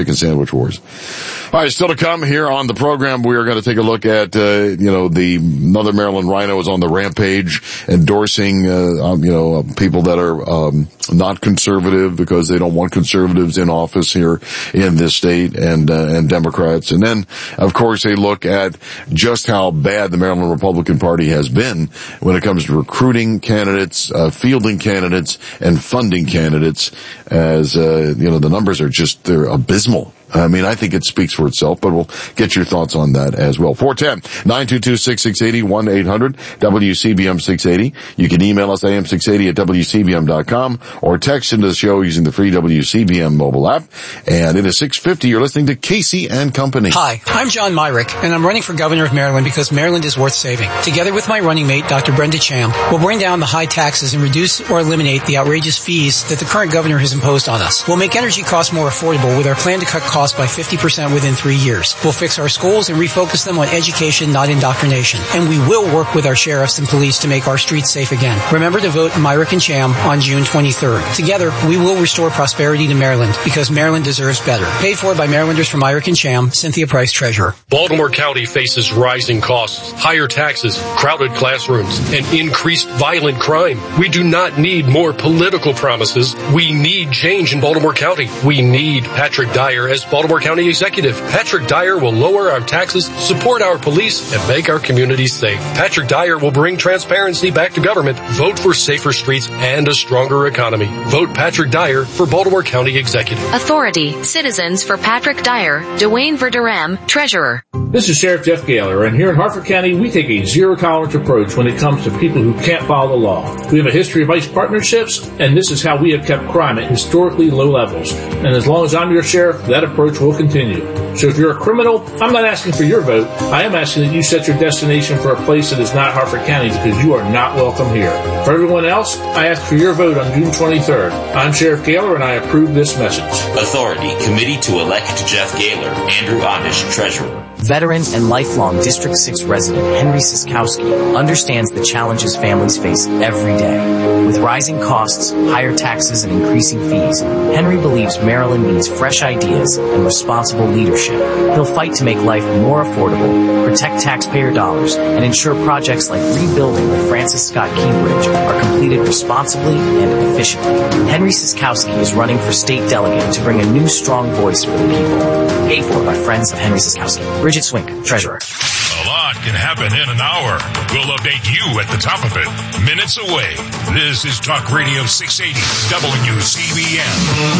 Chicken Sandwich Wars. All right, still to come here on the program, we are going to take a look at, another Maryland rhino is on the rampage endorsing, people that are, not conservative because they don't want conservatives in office here in this state and Democrats. And then, of course, they look at just how bad the Maryland Republican Party has been when it comes to recruiting candidates, fielding candidates, and funding candidates as, the numbers are they're abysmal. I mean, I think it speaks for itself, but we'll get your thoughts on that as well. 410-922-6680, 1-800-WCBM-680. You can email us am680@WCBM.com or text into the show using the free WCBM mobile app. And it is 6:50. You're listening to Casey and Company. Hi, I'm John Myrick, and I'm running for governor of Maryland because Maryland is worth saving. Together with my running mate, Dr. Brenda Cham, we'll bring down the high taxes and reduce or eliminate the outrageous fees that the current governor has imposed on us. We'll make energy costs more affordable with our plan to cut costs by 50% within 3 years. We'll fix our schools and refocus them on education, not indoctrination. And we will work with our sheriffs and police to make our streets safe again. Remember to vote Myrick and Cham on June 23rd. Together, we will restore prosperity to Maryland because Maryland deserves better. Paid for by Marylanders from Myrick and Cham, Cynthia Price, Treasurer. Baltimore County faces rising costs, higher taxes, crowded classrooms, and increased violent crime. We do not need more political promises. We need change in Baltimore County. We need Patrick Dyer as Baltimore County Executive. Patrick Dyer will lower our taxes, support our police, and make our communities safe. Patrick Dyer will bring transparency back to government. Vote for safer streets and a stronger economy. Vote Patrick Dyer for Baltimore County Executive. Authority. Citizens for Patrick Dyer. Dwayne Verderam, Treasurer. This is Sheriff Jeff Gaylor, and here in Harford County, we take a zero-tolerance approach when it comes to people who can't follow the law. We have a history of ICE partnerships, and this is how we have kept crime at historically low levels. And as long as I'm your sheriff, that approach will continue. So if you're a criminal, I'm not asking for your vote. I am asking that you set your destination for a place that is not Harford County because you are not welcome here. For everyone else, I ask for your vote on June 23rd. I'm Sheriff Gaylor, and I approve this message. Authority. Committee to elect Jeff Gaylor. Andrew Onish, Treasurer. Veteran and lifelong District 6 resident Henry Siskowski understands the challenges families face every day. With rising costs, higher taxes, and increasing fees, Henry believes Maryland needs fresh ideas and responsible leadership. He'll fight to make life more affordable, protect taxpayer dollars, and ensure projects like rebuilding the Francis Scott Key Bridge are completed responsibly and efficiently. Henry Siskowski is running for state delegate to bring a new strong voice for the people. Paid for by friends of Henry Siskowski. Bridget Swink, Treasurer. A lot can happen in an hour. We'll update you at the top of it. Minutes away. This is Talk Radio 680 WCBM.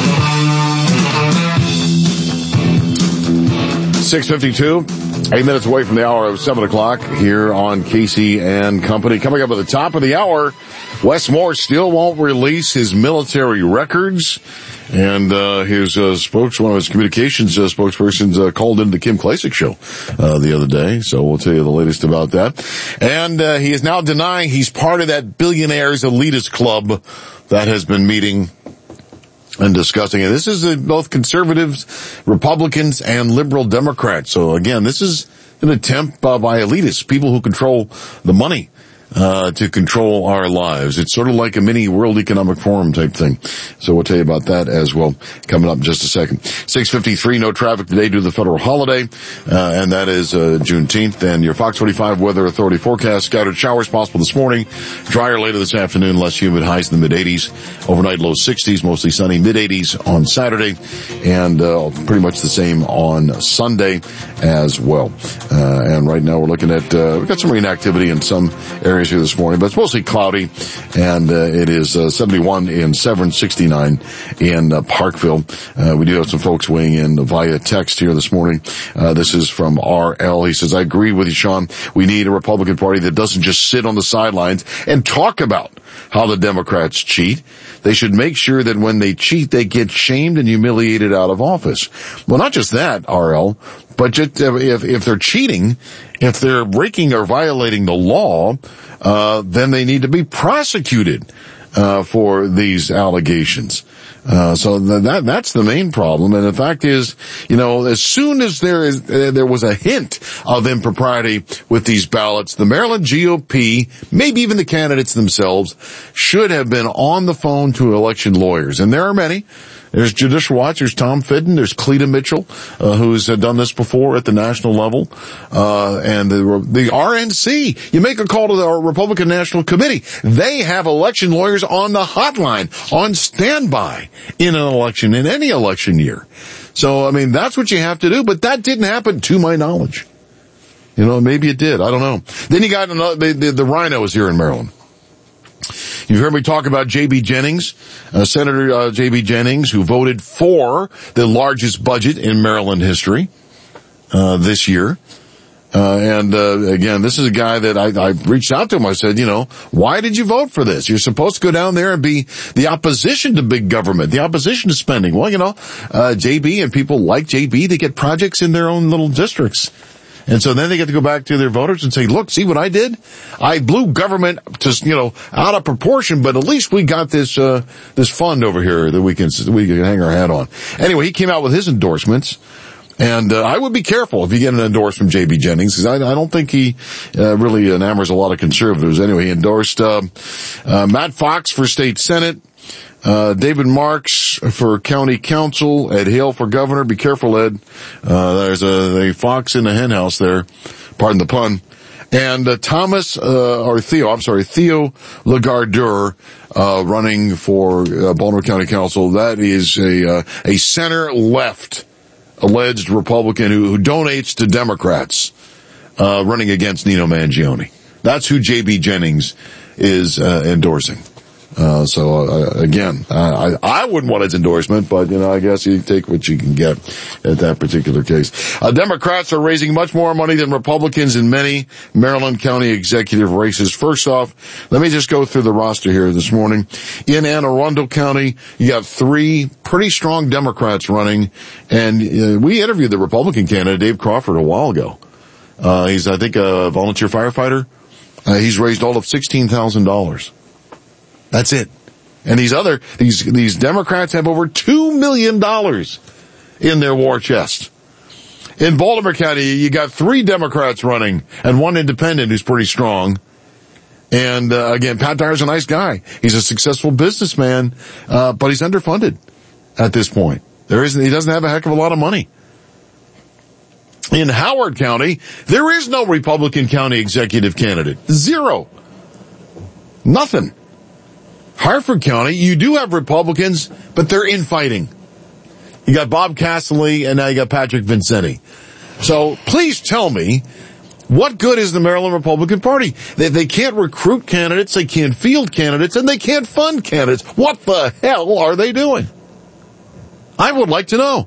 6:52, 8 minutes away from the hour of 7 o'clock here on Casey and Company. Coming up at the top of the hour, Wes Moore still won't release his military records. And his one of his communications spokespersons called into the Kim Klacik show the other day. So we'll tell you the latest about that. And he is now denying he's part of that billionaires elitist club that has been meeting and discussing it. This is both conservatives, Republicans, and liberal Democrats. So again, this is an attempt by elitists, people who control the money, to control our lives. It's sort of like a mini World Economic Forum type thing. So we'll tell you about that as well coming up in just a second. 6:53, no traffic today due to the federal holiday, and that is Juneteenth. And your Fox 45 Weather Authority forecast, scattered showers possible this morning, drier later this afternoon, less humid, highs in the mid-80s, overnight low 60s, mostly sunny, mid-80s on Saturday, and pretty much the same on Sunday as well. And right now we're looking at, we've got some rain activity in some areas here this morning, but it's mostly cloudy, and it is 71 in Severn, 69 in Parkville. We do have some folks weighing in via text here this morning. This is from RL. He says, I agree with you, Sean. We need a Republican Party that doesn't just sit on the sidelines and talk about how the Democrats cheat. They should make sure that when they cheat, they get shamed and humiliated out of office. Well, not just that, RL, but just if they're cheating, if they're breaking or violating the law, then they need to be prosecuted for these allegations. So that's the main problem. And the fact is, as soon as there was a hint of impropriety with these ballots, the Maryland GOP, maybe even the candidates themselves, should have been on the phone to election lawyers. And there are many. There's Judicial Watch. There's Tom Fitton. There's Cleta Mitchell, who's done this before at the national level. And the RNC. You make a call to the Republican National Committee. They have election lawyers on the hotline, on standby in an election, in any election year. So, I mean, that's what you have to do. But that didn't happen to my knowledge. You know, maybe it did. I don't know. Then you got the rhinos here in Maryland. You've heard me talk about J.B. Jennings, Senator J.B. Jennings, who voted for the largest budget in Maryland history this year. Again, this is a guy that I reached out to him. I said, you know, why did you vote for this? You're supposed to go down there and be the opposition to big government, the opposition to spending. Well, you know, JB and people like JB, they get projects in their own little districts. And so then they get to go back to their voters and say, look, see what I did? I blew government to, you know, out of proportion, but at least we got this fund over here that we can hang our hat on. Anyway, he came out with his endorsements. And I would be careful if you get an endorsement from J.B. Jennings, because I don't think he really enamors a lot of conservatives. Anyway, he endorsed Matt Fox for state senate, David Marks for county council, Ed Hale for governor. Be careful, Ed. There's a fox in the hen house there. Pardon the pun. And Theo Lagardeur, running for Baltimore County Council. That is a center-left alleged Republican who donates to Democrats, running against Nino Mangione. That's who J.B. Jennings is endorsing. Again, I wouldn't want his endorsement, but, you know, I guess you take what you can get at that particular case. Democrats are raising much more money than Republicans in many Maryland County executive races. First off, let me just go through the roster here this morning. In Anne Arundel County, you got 3 pretty strong Democrats running, and we interviewed the Republican candidate, Dave Crawford, a while ago. He's, I think, a volunteer firefighter. He's raised all of $16,000. That's it. And these Democrats have over $2 million in their war chest. In Baltimore County, you got 3 Democrats running and 1 independent who's pretty strong. And, again, Pat Dyer's a nice guy. He's a successful businessman, but he's underfunded at this point. He doesn't have a heck of a lot of money. In Howard County, there is no Republican county executive candidate. 0. Nothing. Harford County, you do have Republicans, but they're infighting. You got Bob Castley, and now you got Patrick Vincenti. So please tell me, what good is the Maryland Republican Party? They can't recruit candidates, they can't field candidates, and they can't fund candidates. What the hell are they doing? I would like to know.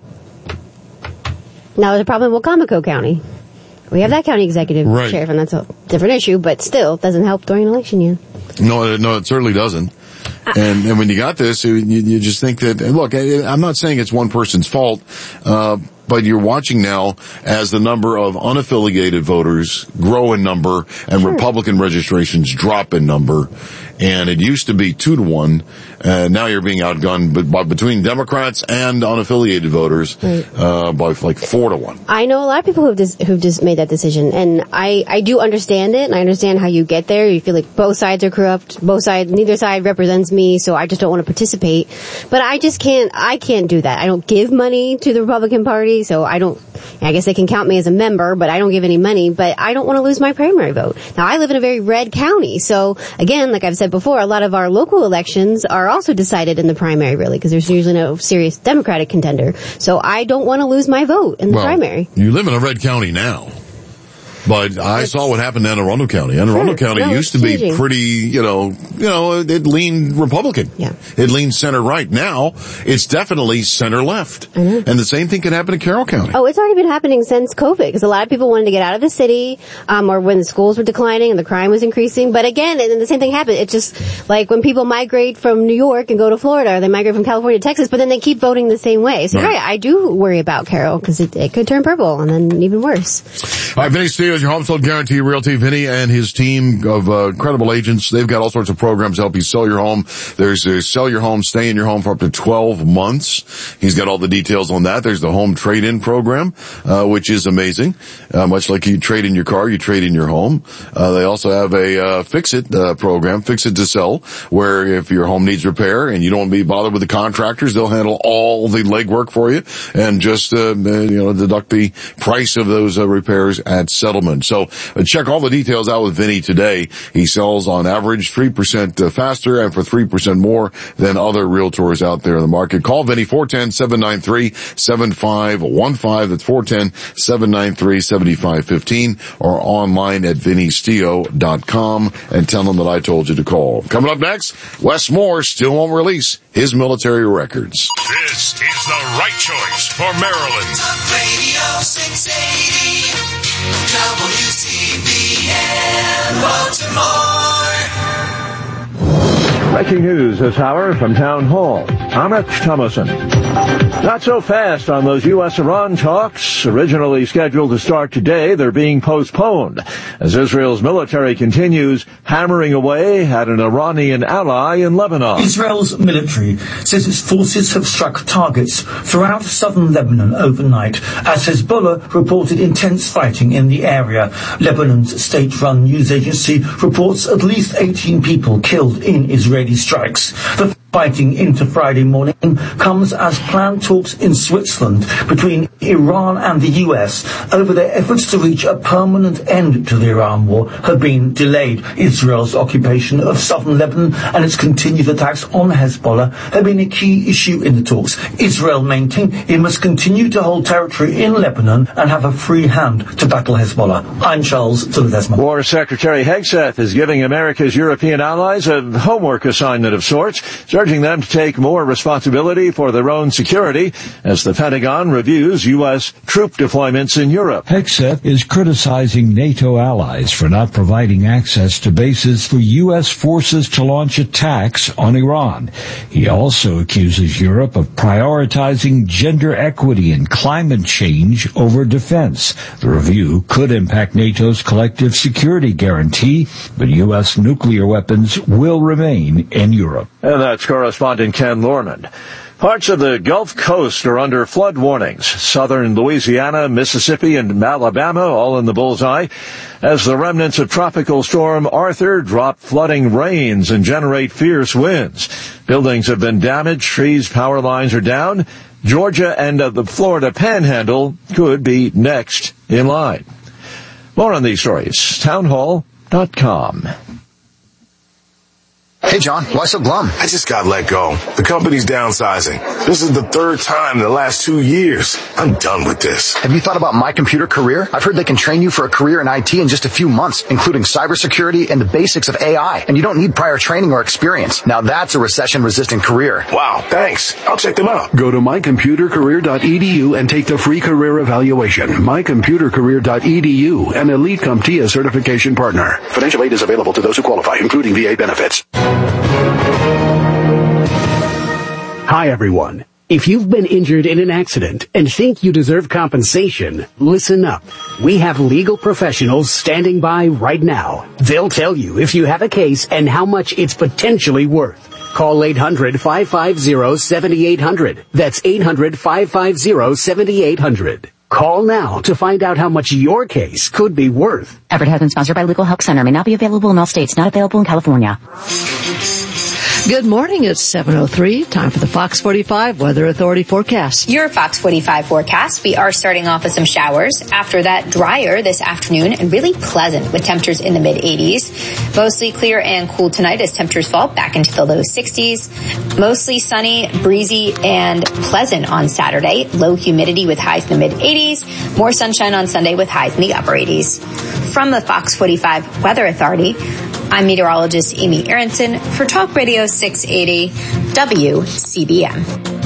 Now there's a problem in Wacomico County. We have that county executive sheriff, and that's a different issue, but still, it doesn't help during an election year. No, it certainly doesn't. And when you got this, you just think that, look, I'm not saying it's one person's fault, but you're watching now as the number of unaffiliated voters grow in number and Republican registrations drop in number. And it used to be 2-1. Now you're being outgunned between Democrats and unaffiliated voters, by like 4-1. I know a lot of people who've just made that decision, and I do understand it, and I understand how you get there. You feel like both sides are corrupt, neither side represents me, so I just don't want to participate. But I can't do that. I don't give money to the Republican Party, so I guess they can count me as a member, but I don't give any money, but I don't want to lose my primary vote. Now, I live in a very red county, so again, like I've said before, a lot of our local elections are also decided in the primary, really, because there's usually no serious Democratic contender. So I don't want to lose my vote in the primary. You live in a red county now. But I saw what happened in Anne Arundel County. Anne Arundel County used to be pretty, it leaned Republican. Yeah. It leaned center-right. Now, it's definitely center-left. And the same thing can happen in Carroll County. Oh, it's already been happening since COVID, because a lot of people wanted to get out of the city, or when the schools were declining and the crime was increasing. But again, and the same thing happened. It's just like when people migrate from New York and go to Florida, or they migrate from California to Texas, but then they keep voting the same way. So I do worry about Carroll, because it could turn purple, and then even worse. All right, Vinny Steele is your home sold guarantee realty. Vinny and his team of incredible agents, they've got all sorts of programs to help you sell your home. There's a sell your home, stay in your home for up to 12 months. He's got all the details on that. There's the home trade-in program, which is amazing. Much like you trade in your car, you trade in your home. They also have a fix-it program, fix it to sell, where if your home needs repair and you don't want to be bothered with the contractors, they'll handle all the legwork for you and just deduct the price of those repairs at settlement. So check all the details out with Vinny today. He sells on average 3% faster and for 3% more than other realtors out there in the market. Call Vinny 410-793-7515. That's 410-793-7515 or online at VinnySteo.com and tell them that I told you to call. Coming up next, Wes Moore still won't release his military records. This is the right choice for Maryland. Talk Radio 680 WCBM Baltimore. Breaking news this hour from Town Hall. Amit Thomason. Not so fast on those U.S.-Iran talks. Originally scheduled to start today, they're being postponed as Israel's military continues hammering away at an Iranian ally in Lebanon. Israel's military says its forces have struck targets throughout southern Lebanon overnight as Hezbollah reported intense fighting in the area. Lebanon's state-run news agency reports at least 18 people killed in Israeli strikes. The fighting into Friday morning comes as planned talks in Switzerland between Iran and the US over their efforts to reach a permanent end to the Iran war have been delayed. Israel's occupation of southern Lebanon and its continued attacks on Hezbollah have been a key issue in the talks. Israel maintained it must continue to hold territory in Lebanon and have a free hand to battle Hezbollah. I'm Charles Tillerson. War Secretary Hegseth is giving America's European allies a homework assignment of sorts, urging them to take more responsibility for their own security as the Pentagon reviews U.S. troop deployments in Europe. Hegseth is criticizing NATO allies for not providing access to bases for U.S. forces to launch attacks on Iran. He also accuses Europe of prioritizing gender equity and climate change over defense. The review could impact NATO's collective security guarantee, but U.S. nuclear weapons will remain in Europe. And that's correspondent Ken Lorman. Parts of the Gulf Coast are under flood warnings. Southern Louisiana, Mississippi, and Alabama all in the bullseye as the remnants of Tropical Storm Arthur drop flooding rains and generate fierce winds. Buildings have been damaged, trees, power lines are down. Georgia and the Florida Panhandle could be next in line. More on these stories, townhall.com. Hey, John, why so glum? I just got let go. The company's downsizing. This is the third time in the last 2 years. I'm done with this. Have you thought about My Computer Career? I've heard they can train you for a career in IT in just a few months, including cybersecurity and the basics of AI. And you don't need prior training or experience. Now that's a recession-resistant career. Wow, thanks. I'll check them out. Go to mycomputercareer.edu and take the free career evaluation. mycomputercareer.edu, an Elite CompTIA certification partner. Financial aid is available to those who qualify, including VA benefits. Hi, everyone. If you've been injured in an accident and think you deserve compensation, listen up. We have legal professionals standing by right now. They'll tell you if you have a case and how much it's potentially worth. Call 800-550-7800. That's 800-550-7800. Call now to find out how much your case could be worth. Advertisement sponsored by Legal Help Center. May not be available in all states. Not available in California. Good morning. It's 7:03. Time for the Fox 45 Weather Authority forecast. Your Fox 45 forecast. We are starting off with some showers. After that, drier this afternoon and really pleasant with temperatures in the mid-80s. Mostly clear and cool tonight as temperatures fall back into the low 60s. Mostly sunny, breezy, and pleasant on Saturday. Low humidity with highs in the mid-80s. More sunshine on Sunday with highs in the upper 80s. From the Fox 45 Weather Authority, I'm meteorologist Amy Aronson for Talk Radio 680 WCBM.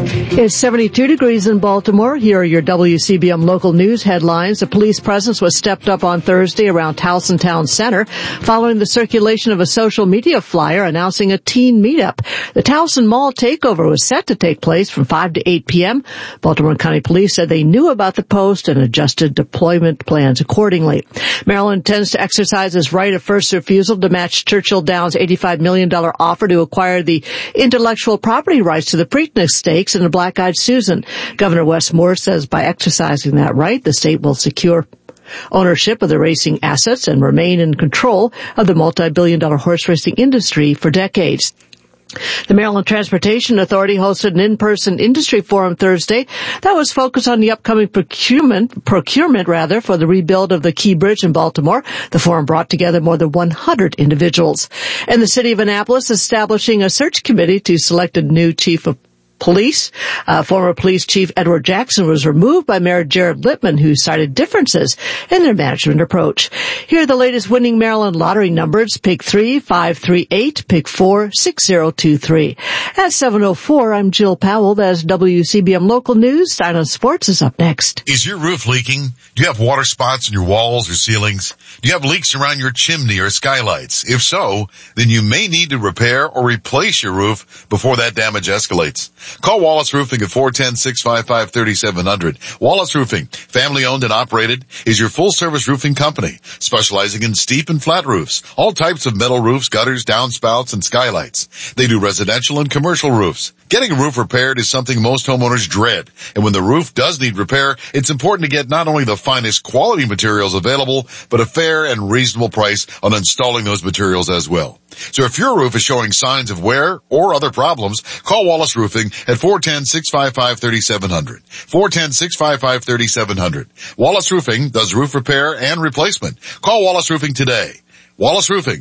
It's 72 degrees in Baltimore. Here are your WCBM local news headlines. A police presence was stepped up on Thursday around Towson Town Center following the circulation of a social media flyer announcing a teen meetup. The Towson Mall takeover was set to take place from 5 to 8 p.m. Baltimore County Police said they knew about the post and adjusted deployment plans accordingly. Maryland intends to exercise its right of first refusal to match Churchill Downs' $85 million offer to acquire the intellectual property rights to the Preakness Stakes and the Black-Eyed Susan. Governor Wes Moore says by exercising that right, the state will secure ownership of the racing assets and remain in control of the multi-billion-dollar horse racing industry for decades. The Maryland Transportation Authority hosted an in-person industry forum Thursday that was focused on the upcoming procurement for the rebuild of the Key Bridge in Baltimore. The forum brought together more than 100 individuals. And the city of Annapolis establishing a search committee to select a new chief of police. Former police chief Edward Jackson was removed by Mayor Jared Littman, who cited differences in their management approach. Here are the latest winning Maryland lottery numbers. Pick 3, 538, pick 4, 6023. At 7:04, I'm Jill Powell. That's WCBM Local News. Stein on Sports is up next. Is your roof leaking? Do you have water spots in your walls or ceilings? Do you have leaks around your chimney or skylights? If so, then you may need to repair or replace your roof before that damage escalates. Call Wallace Roofing at 410-655-3700. Wallace Roofing, family owned and operated, is your full service roofing company, specializing in steep and flat roofs, all types of metal roofs, gutters, downspouts, and skylights. They do residential and commercial roofs. Getting a roof repaired is something most homeowners dread, and when the roof does need repair, it's important to get not only the finest quality materials available, but a fair and reasonable price on installing those materials as well. So if your roof is showing signs of wear or other problems, call Wallace Roofing at 410-655-3700. 410-655-3700. Wallace Roofing does roof repair and replacement. Call Wallace Roofing today. Wallace Roofing,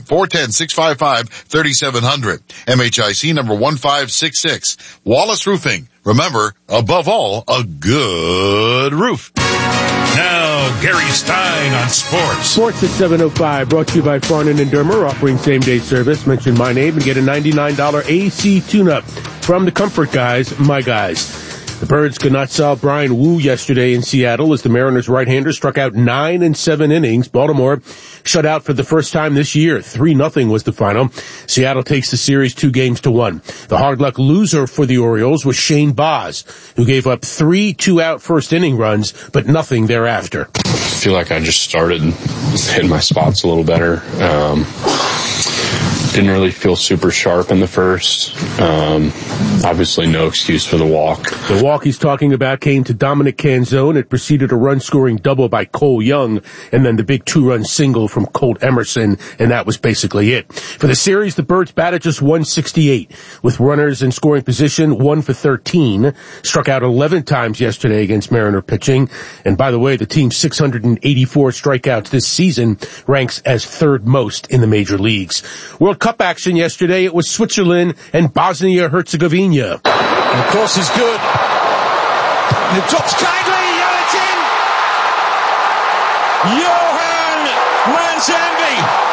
410-655-3700. MHIC number 1566. Wallace Roofing. Remember, above all, a good roof. Now, Gary Stein on sports. Sports at 7:05, brought to you by Farnan and Dermer, offering same-day service. Mention my name and get a $99 AC tune-up from the Comfort Guys, my guys. The Birds could not solve Brian Wu yesterday in Seattle as the Mariners right-hander struck out 9 in 7 innings. Baltimore shut out for the first time this year. 3-0 was the final. Seattle takes the series 2-1. The hard luck loser for the Orioles was Shane Baz, who gave up 3 two-out first-inning runs, but nothing thereafter. I feel like I just started hitting my spots a little better. Didn't really feel super sharp in the first. Obviously no excuse for the walk. The walk he's talking about came to Dominic Canzone. It preceded a run-scoring double by Cole Young, and then the big 2-run single from Colt Emerson, and that was basically it. For the series, the Birds batted just .168, with runners in scoring position 1 for 13, struck out 11 times yesterday against Mariner pitching, and by the way, the team's 684 strikeouts this season ranks as third most in the major leagues. World Cup action yesterday, it was Switzerland and Bosnia-Herzegovina. And the cross is good. And it drops kindly. It's in. Johan Manzambi.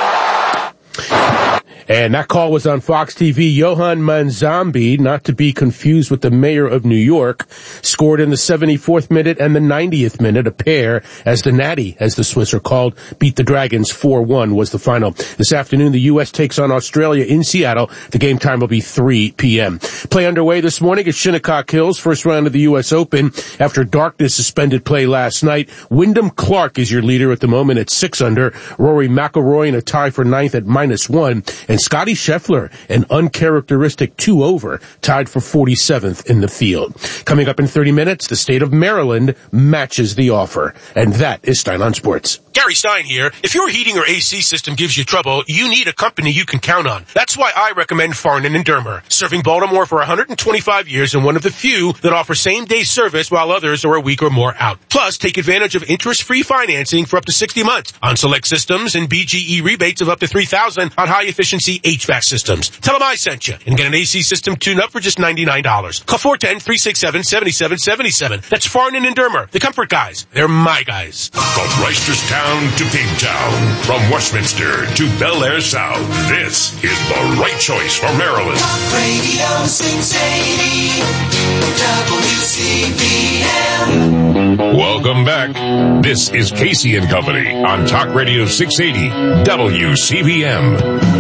And that call was on Fox TV. Johan Manzambi, not to be confused with the mayor of New York, scored in the 74th minute and the 90th minute, a pair, as the Natty, as the Swiss are called, beat the Dragons 4-1 was the final. This afternoon, the U.S. takes on Australia in Seattle. The game time will be 3 p.m. Play underway this morning at Shinnecock Hills, first round of the U.S. Open. After darkness suspended play last night, Wyndham Clark is your leader at the moment at 6 under. Rory McIlroy in a tie for 9th at -1. And Scotty Scheffler, an uncharacteristic 2 over, tied for 47th in the field. Coming up in 30 minutes, the state of Maryland matches the offer. And that is Stein on Sports. Gary Stein here. If your heating or AC system gives you trouble, you need a company you can count on. That's why I recommend Farnan and Dermer, serving Baltimore for 125 years and one of the few that offer same-day service while others are a week or more out. Plus, take advantage of interest-free financing for up to 60 months on select systems and BGE rebates of up to $3,000 on high-efficiency HVAC systems. Tell them I sent you and get an AC system tune-up for just $99. Call 410-367-7777. That's Farnan and Dermer, the Comfort Guys. They're my guys. From Reisterstown Town to Pigtown, from Westminster to Bel Air South, this is the right choice for Maryland. Talk Radio 680 WCBM. Welcome back. This is Casey and Company on Talk Radio 680 WCBM.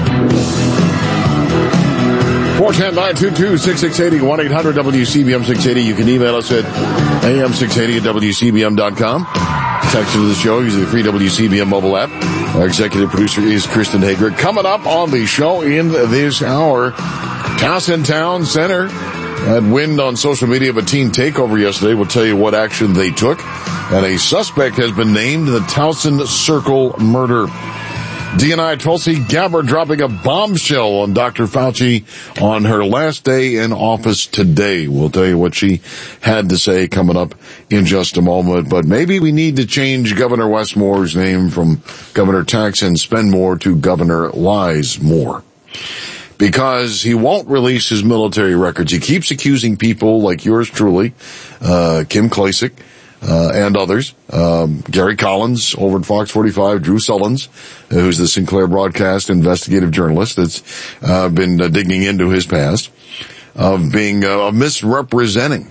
410-922-6680, 1-800-WCBM-680. You can email us at am680 at WCBM.com. Text to the show using the free WCBM mobile app. Our executive producer is Kristen Hager. Coming up on the show in this hour, Towson Town Center had wind on social media of a teen takeover yesterday. We'll tell you what action they took. And a suspect has been named in the Towson Circle murder. DNI Tulsi Gabbard dropping a bombshell on Dr. Fauci on her last day in office today. We'll tell you what she had to say coming up in just a moment. But maybe we need to change Governor Westmore's name from Governor Tax and Spend More to Governor Lies More. Because he won't release his military records. He keeps accusing people like yours truly, Kim Klacik, and others, Gary Collins over at Fox 45, Drew Sullins, who's the Sinclair broadcast investigative journalist that's been digging into his past, of being misrepresenting,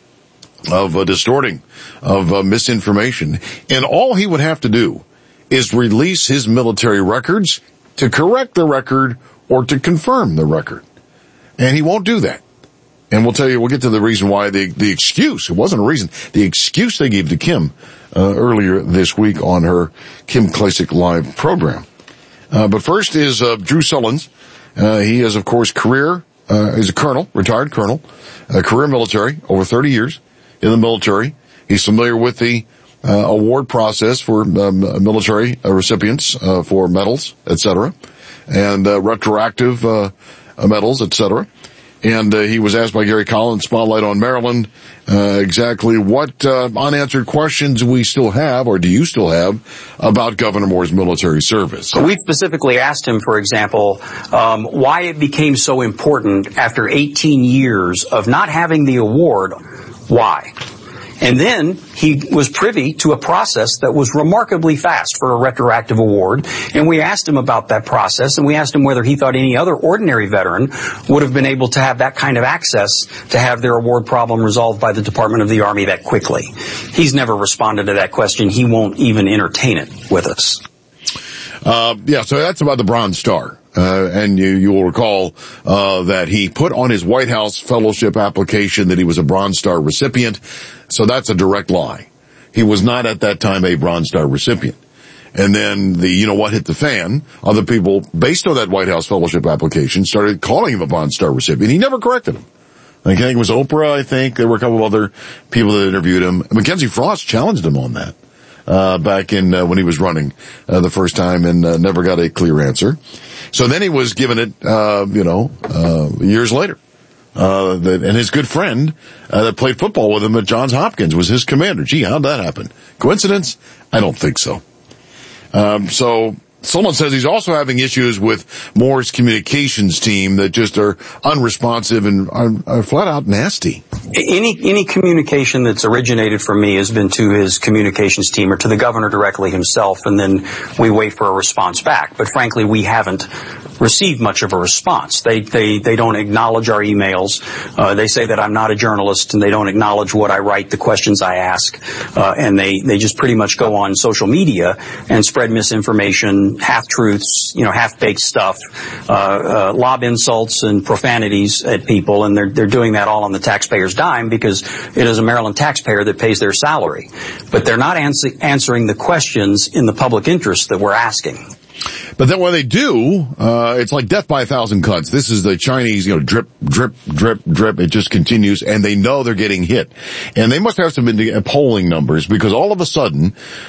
of distorting, of misinformation. And all he would have to do is release his military records to correct the record or to confirm the record. And he won't do that. And we'll get to the reason why the excuse, it wasn't a reason, the excuse they gave to Kim, earlier this week on her Kim Klacik Live program. But first is, Drew Sullins. He is, of course, he's a colonel, retired colonel, career military, over 30 years in the military. He's familiar with the, award process for, military recipients, for medals, etc. And, retroactive, medals, etc. And he was asked by Gary Collins, Spotlight on Maryland, exactly what unanswered questions we still have, or do you still have, about Governor Moore's military service. We specifically asked him, for example, why it became so important after 18 years of not having the award. Why? And then he was privy to a process that was remarkably fast for a retroactive award. And we asked him about that process, and we asked him whether he thought any other ordinary veteran would have been able to have that kind of access to have their award problem resolved by the Department of the Army that quickly. He's never responded to that question. He won't even entertain it with us. So that's about the Bronze Star. And you will recall, that he put on his White House fellowship application that he was a Bronze Star recipient. So that's a direct lie. He was not at that time a Bronze Star recipient. And then hit the fan. Other people, based on that White House fellowship application, started calling him a Bronze Star recipient. He never corrected him. I think it was Oprah, I think. There were a couple of other people that interviewed him. Mackenzie Frost challenged him on that. Back in, when he was running, the first time and, never got a clear answer. So then he was given it, years later. And his good friend, that played football with him at Johns Hopkins was his commander. Gee, how'd that happen? Coincidence? I don't think so. So someone says he's also having issues with Moore's communications team that just are unresponsive and are flat out nasty. Any communication that's originated from me has been to his communications team or to the governor directly himself, and then we wait for a response back. But frankly, we haven't received much of a response. They don't acknowledge our emails. They say that I'm not a journalist, and they don't acknowledge what I write, the questions I ask, and they just pretty much go on social media and spread misinformation, half-truths, half-baked stuff, lob insults and profanities at people, and they're doing that all on the taxpayer's dime because it is a Maryland taxpayer that pays their salary. But they're not answering the questions in the public interest that we're asking. But then when they do, it's like death by 1,000 cuts. This is the Chinese, drip, drip, drip, drip. It just continues, and they know they're getting hit. And they must have some polling numbers because all of a sudden,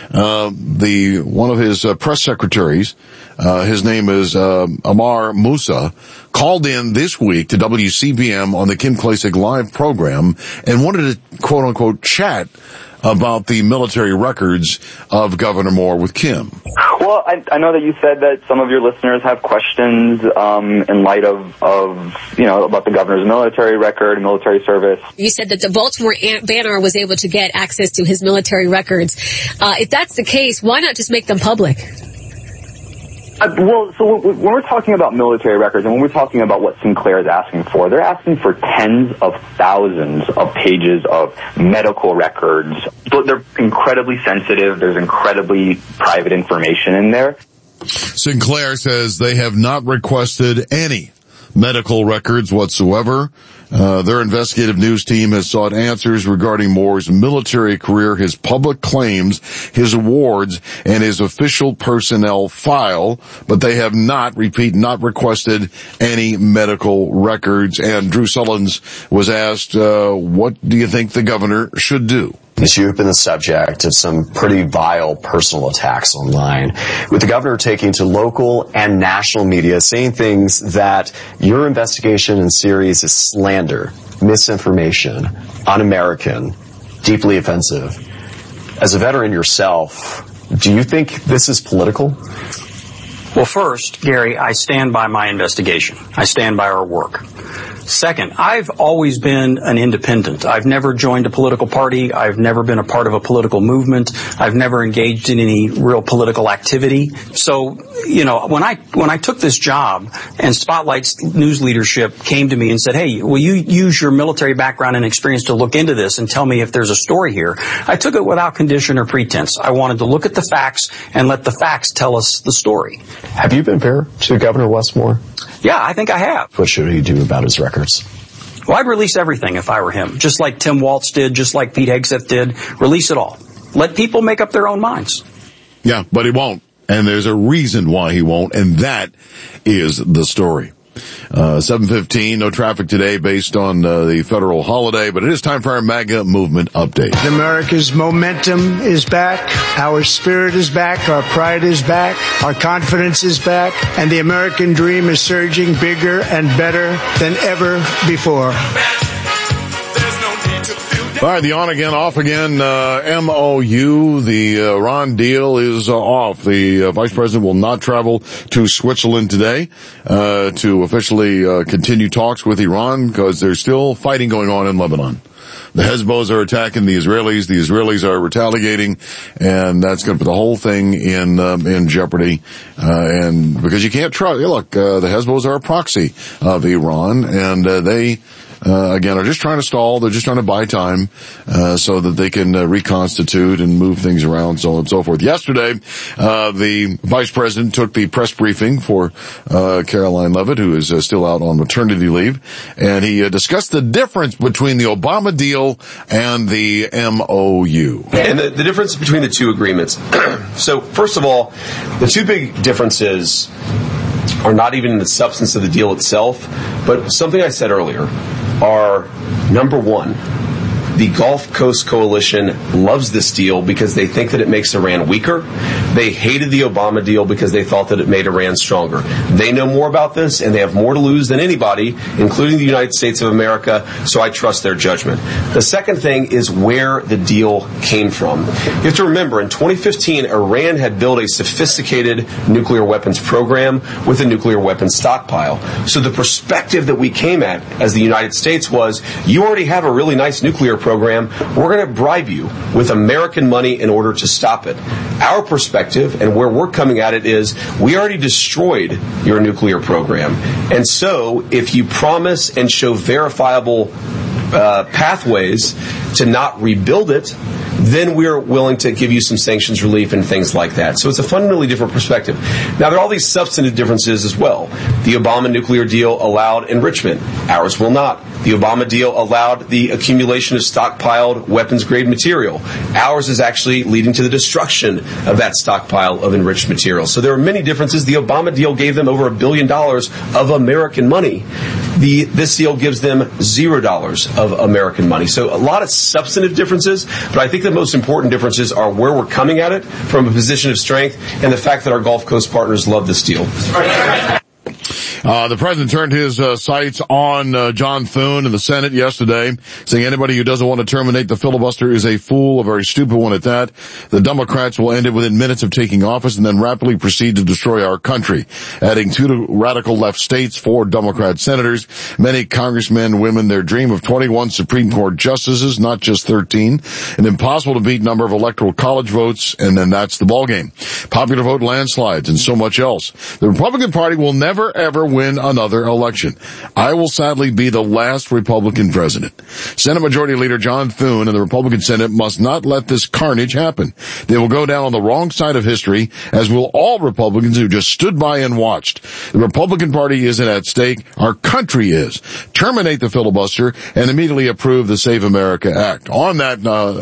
one of his press secretaries, his name is Amar Musa, called in this week to WCBM on the Kim Klacik Live program and wanted to quote unquote chat about the military records of Governor Moore with Kim. Well, I know that you said that some of your listeners have questions in light of about the governor's military record, military service. You said that the Baltimore Banner was able to get access to his military records. If that's the case, why not just make them public? So when we're talking about military records and when we're talking about what Sinclair is asking for, they're asking for tens of thousands of pages of medical records. They're incredibly sensitive. There's incredibly private information in there. Sinclair says they have not requested any medical records whatsoever. Their investigative news team has sought answers regarding Moore's military career, his public claims, his awards, and his official personnel file, but they have not requested any medical records. And Drew Sullins was asked, what do you think the governor should do? You've been the subject of some pretty vile personal attacks online, with the governor taking to local and national media saying things that your investigation and series is slander, misinformation, un-American, deeply offensive. As a veteran yourself, do you think this is political? Well, first, Gary, I stand by my investigation. I stand by our work. Second, I've always been an independent. I've never joined a political party. I've never been a part of a political movement. I've never engaged in any real political activity. So, when I took this job and Spotlight's news leadership came to me and said, hey, will you use your military background and experience to look into this and tell me if there's a story here? I took it without condition or pretense. I wanted to look at the facts and let the facts tell us the story. Have you been fair to Governor Wes Moore? Yeah, I think I have. What should he do about his records? Well, I'd release everything if I were him, just like Tim Waltz did, just like Pete Hegseth did. Release it all. Let people make up their own minds. Yeah, but he won't. And there's a reason why he won't, and that is the story. 7:15, no traffic today based on the federal holiday, but it is time for our MAGA movement update. America's momentum is back. Our spirit is back. Our pride is back. Our confidence is back. And the American dream is surging bigger and better than ever before. All right, the on again, off again, MOU, the Iran deal is off. The vice president will not travel to Switzerland today to officially continue talks with Iran because there's still fighting going on in Lebanon. The Hezbollah are attacking the Israelis. The Israelis are retaliating, and that's going to put the whole thing in jeopardy. And because you can't trust, look, the Hezbollah are a proxy of Iran, and they again, are just trying to stall. They're just trying to buy time, so that they can reconstitute and move things around, so on and so forth. Yesterday, the vice president took the press briefing for, Caroline Leavitt, who is still out on maternity leave, and he discussed the difference between the Obama deal and the MOU. And the difference between the two agreements. So, first of all, the two big differences are not even in the substance of the deal itself, but something I said earlier are, number one, the Gulf Coast Coalition loves this deal because they think that it makes Iran weaker. They hated the Obama deal because they thought that it made Iran stronger. They know more about this, and they have more to lose than anybody, including the United States of America, so I trust their judgment. The second thing is where the deal came from. You have to remember, in 2015, Iran had built a sophisticated nuclear weapons program with a nuclear weapons stockpile. So the perspective that we came at as the United States was, you already have a really nice nuclear program. We're going to bribe you with American money in order to stop it. Our perspective and where we're coming at it is, we already destroyed your nuclear program. And so if you promise and show verifiable pathways to not rebuild it, then we're willing to give you some sanctions relief and things like that. So it's a fundamentally different perspective. Now, there are all these substantive differences as well. The Obama nuclear deal allowed enrichment. Ours will not. The Obama deal allowed the accumulation of stockpiled weapons-grade material. Ours is actually leading to the destruction of that stockpile of enriched material. So there are many differences. The Obama deal gave them over $1 billion of American money. This deal gives them $0 of American money. So a lot of substantive differences, but I think the most important differences are where we're coming at it from a position of strength and the fact that our Gulf Coast partners love this deal. The president turned his sights on John Thune in the Senate yesterday, saying anybody who doesn't want to terminate the filibuster is a fool, a very stupid one at that. The Democrats will end it within minutes of taking office and then rapidly proceed to destroy our country. Adding 2 radical left states, 4 Democrat senators, many congressmen, women, their dream of 21 Supreme Court justices, not just 13, an impossible to beat number of electoral college votes, and then that's the ballgame. Popular vote landslides and so much else. The Republican Party will never ever win another election. I will sadly be the last Republican president. Senate Majority Leader John Thune and the Republican Senate must not let this carnage happen. They will go down on the wrong side of history, as will all Republicans who just stood by and watched. The Republican Party isn't at stake. Our country is. Terminate the filibuster and immediately approve the Save America Act. On that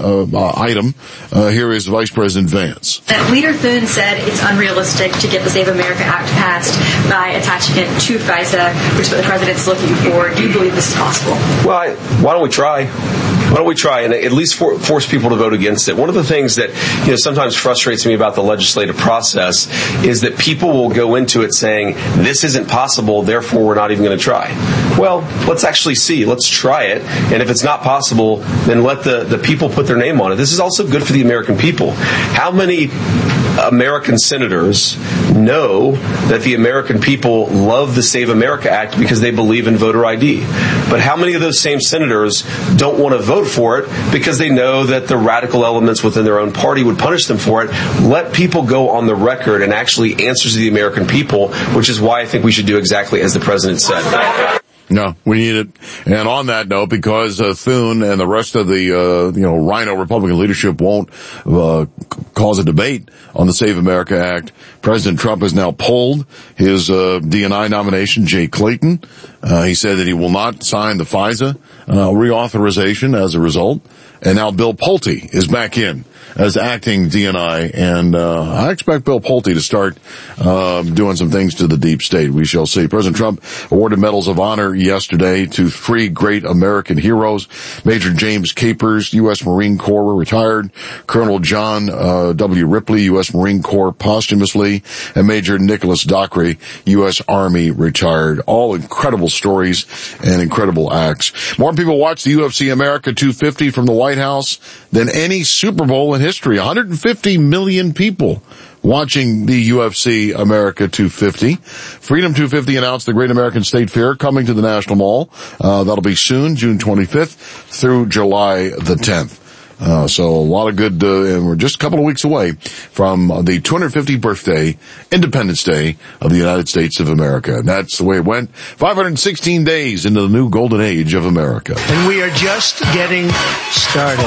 item, here is Vice President Vance. Leader Thune said it's unrealistic to get the Save America Act passed by attaching it to FISA, which is what the president's looking for. Do you believe this is possible? Well, why don't we try? Why don't we try and at least force people to vote against it? One of the things that sometimes frustrates me about the legislative process is that people will go into it saying, this isn't possible, therefore we're not even going to try. Well, let's actually see. Let's try it. And if it's not possible, then let the people put their name on it. This is also good for the American people. How many American senators know that the American people love the Save America Act because they believe in voter ID? But how many of those same senators don't want to vote for it because they know that the radical elements within their own party would punish them for it? Let people go on the record and actually answer to the American people, which is why I think we should do exactly as the president said. No, we need it. And on that note, because Thune and the rest of the Rhino Republican leadership won't cause a debate on the Save America Act, President Trump has now pulled his DNI nomination, Jay Clayton. He said that he will not sign the FISA reauthorization as a result. And now Bill Pulte is back in as acting DNI, and I expect Bill Pulte to start doing some things to the deep state. We shall see. President Trump awarded medals of honor yesterday to 3 great American heroes. Major James Capers, U.S. Marine Corps, retired. Colonel John W. Ripley, U.S. Marine Corps, posthumously. And Major Nicholas Dockery, U.S. Army, retired. All incredible stories and incredible acts. More people watch the UFC America 250 from the White House than any Super Bowl in history. 150 million people watching the UFC America 250. Freedom 250 announced the Great American State Fair coming to the National Mall. That'll be soon, June 25th through July the 10th. So a lot of good, and we're just a couple of weeks away from the 250th birthday, Independence Day of the United States of America. And that's the way it went. 516 days into the new golden age of America. And we are just getting started.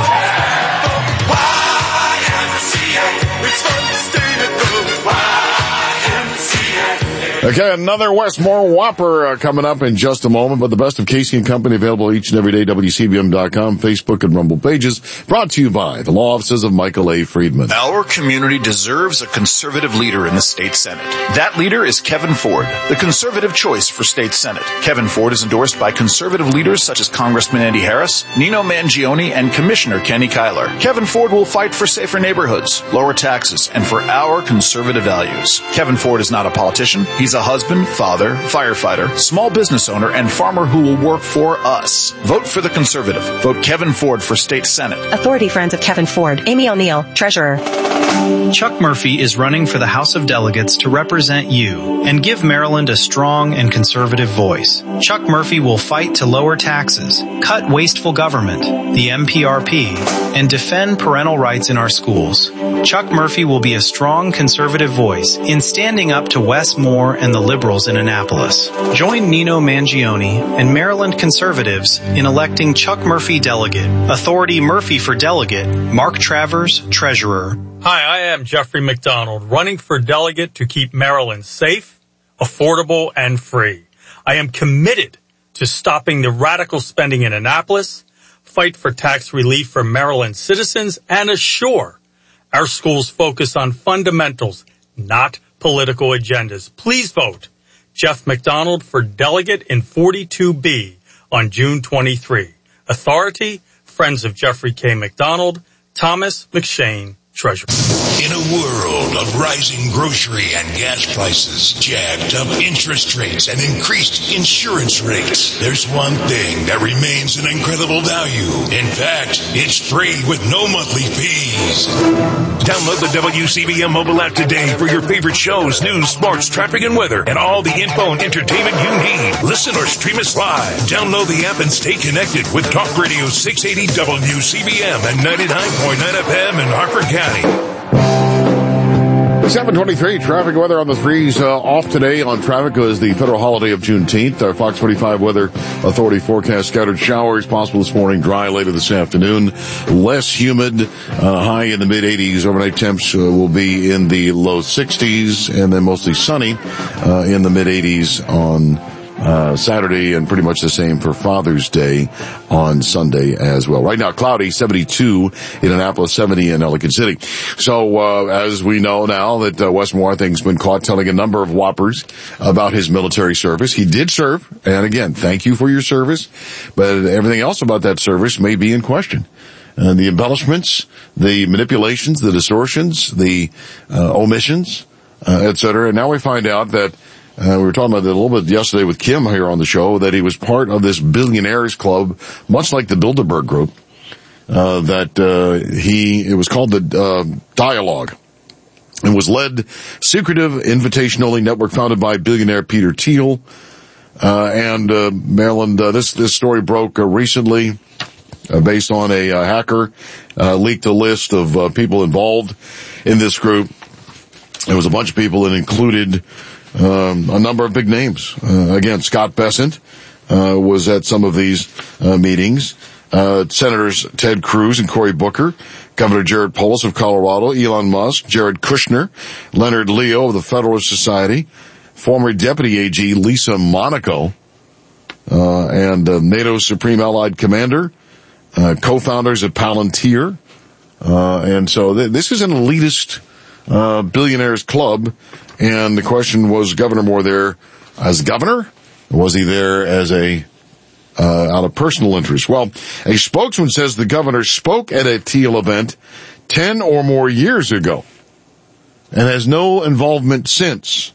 Okay, another Westmore Whopper coming up in just a moment, but the best of Casey and Company available each and every day, WCBM.com, Facebook, and Rumble pages, brought to you by the law offices of Michael A. Friedman. Our community deserves a conservative leader in the state Senate. That leader is Kevin Ford, the conservative choice for state Senate. Kevin Ford is endorsed by conservative leaders such as Congressman Andy Harris, Nino Mangione, and Commissioner Kenny Kyler. Kevin Ford will fight for safer neighborhoods, lower taxes, and for our conservative values. Kevin Ford is not a politician. He's a husband, father, firefighter, small business owner, and farmer who will work for us. Vote for the conservative. Vote Kevin Ford for state Senate. Authority Friends of Kevin Ford. Amy O'Neill, Treasurer. Chuck Murphy is running for the House of Delegates to represent you and give Maryland a strong and conservative voice. Chuck Murphy will fight to lower taxes, cut wasteful government, the MPRP, and defend parental rights in our schools. Chuck Murphy will be a strong conservative voice in standing up to Wes Moore and the liberals in Annapolis. Join Nino Mangione and Maryland conservatives in electing Chuck Murphy delegate. Authority Murphy for delegate. Mark Travers, Treasurer. Hi, I am Jeffrey McDonald, running for delegate to keep Maryland safe, affordable, and free. I am committed to stopping the radical spending in Annapolis, fight for tax relief for Maryland citizens, and assure our schools focus on fundamentals, not political agendas. Please vote Jeff McDonald for delegate in 42B on June 23. Authority, Friends of Jeffrey K. McDonald, Thomas McShane, treasurer. In a world of rising grocery and gas prices, jacked up interest rates, and increased insurance rates, there's one thing that remains an incredible value. In fact, it's free with no monthly fees. Download the WCBM mobile app today for your favorite shows, news, sports, traffic, and weather, and all the info and entertainment you need. Listen or stream us live. Download the app and stay connected with Talk Radio 680 WCBM and 99.9 FM in Harford County. 7:23 traffic weather on the threes off today on traffic as the federal holiday of Juneteenth. Our Fox 45 Weather Authority forecast scattered showers possible this morning, dry later this afternoon, less humid, high in the mid-80s. Overnight temps will be in the low 60s, and then mostly sunny in the mid-80s on Saturday, and pretty much the same for Father's Day on Sunday as well. Right now, cloudy, 72 in Annapolis, 70 in Ellicott City. So, as we know now that Wes Moore, I think, has been caught telling a number of whoppers about his military service. He did serve, and again, thank you for your service, but everything else about that service may be in question. The embellishments, the manipulations, the distortions, the omissions, etc. And now we find out that we were talking about it a little bit yesterday with Kim here on the show, that he was part of this billionaires club, much like the Bilderberg Group, it was called the Dialogue. It was led, secretive, invitation-only network founded by billionaire Peter Thiel. Maryland, this story broke recently, based on a hacker, leaked a list of people involved in this group. There was a bunch of people that included a number of big names. Again, Scott Bessent was at some of these meetings. Senators Ted Cruz and Cory Booker, Governor Jared Polis of Colorado, Elon Musk, Jared Kushner, Leonard Leo of the Federalist Society, former Deputy AG Lisa Monaco, and NATO's Supreme Allied Commander, co-founders of Palantir. And so this is an elitist billionaires club. And the question was, Governor Moore there as governor? Or was he there as out of personal interest? Well, a spokesman says the governor spoke at a Thiel event 10 or more years ago and has no involvement since.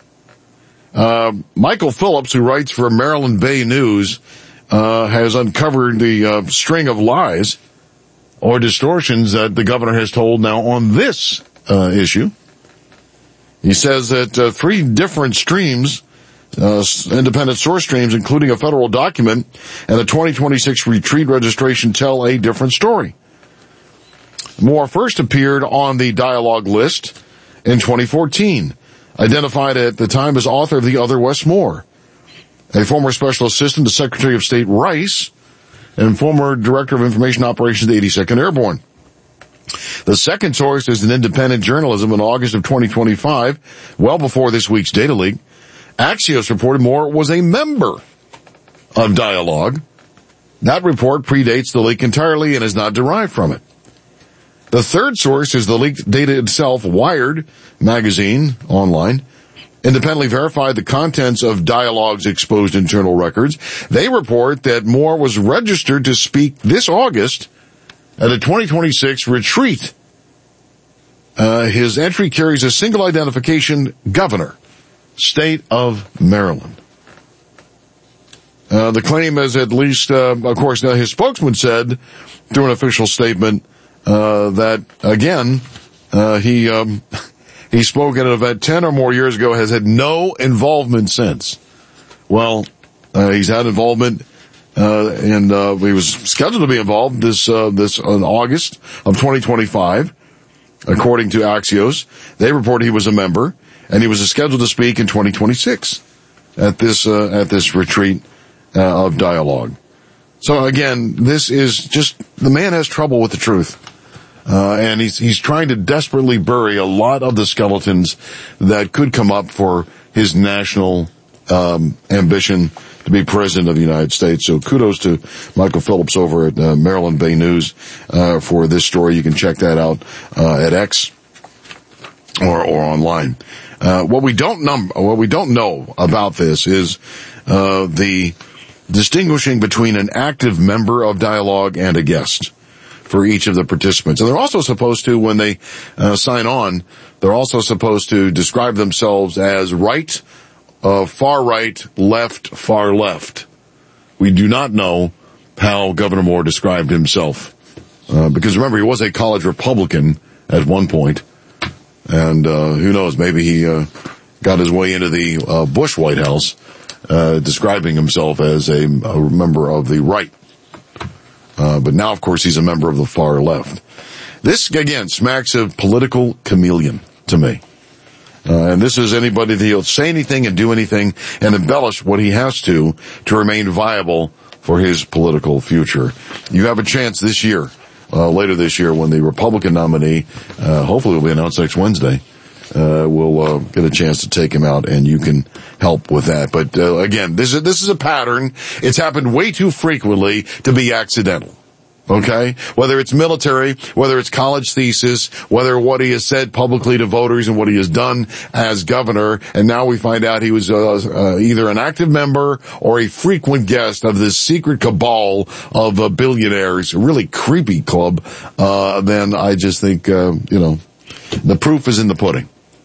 Michael Phillips, who writes for Maryland Bay News, has uncovered the string of lies or distortions that the governor has told now on this issue. He says that 3 different streams, independent source streams, including a federal document and a 2026 retreat registration, tell a different story. Moore first appeared on the Dialogue list in 2014, identified at the time as author of The Other Wes Moore, a former special assistant to Secretary of State Rice and former director of information operations at the 82nd Airborne. The second source is an independent journalism in August of 2025, well before this week's data leak. Axios reported Moore was a member of Dialogue. That report predates the leak entirely and is not derived from it. The third source is the leaked data itself. Wired magazine, online, independently verified the contents of Dialogue's exposed internal records. They report that Moore was registered to speak this August at a 2026 retreat. His entry carries a single identification: Governor, State of Maryland. The claim is at least, of course, now his spokesman said through an official statement that, again, he spoke at an event 10 or more years ago, has had no involvement since. Well, he's had involvement and he was scheduled to be involved this in August of 2025, according to Axios. They report he was a member, and he was scheduled to speak in 2026 at this retreat of Dialogue. So again, this is just, the man has trouble with the truth, and he's trying to desperately bury a lot of the skeletons that could come up for his national ambition to be president of the United States. So kudos to Michael Phillips over at Maryland Bay News for this story. You can check that out at X or online. What we don't know about this is the distinguishing between an active member of Dialogue and a guest. for each of the participants. And they're also supposed to, when they sign on, they're also supposed to describe themselves as right, far right, left, far left. We do not know how Governor Moore described himself. Because remember, he was a college Republican at one point. And who knows, maybe he got his way into the Bush White House, describing himself as a member of the right. But now, of course, he's a member of the far left. This, again, smacks of political chameleon to me. And this is anybody that he'll say anything and do anything and embellish what he has to remain viable for his political future. You have a chance this year, later this year, when the Republican nominee, hopefully will be announced next Wednesday, we'll get a chance to take him out, and you can help with that. But again, this is a pattern. It's happened way too frequently to be accidental. Okay? Whether it's military, whether it's college thesis, whether what he has said publicly to voters and what he has done as governor, and now we find out he was either an active member or a frequent guest of this secret cabal of billionaires, a really creepy club, then I just think, the proof is in the pudding.